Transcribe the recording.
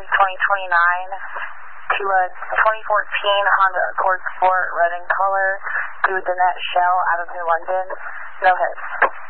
2029 to a 2014 Honda Accord Sport, red in color, through the net shell out of New London. No hits.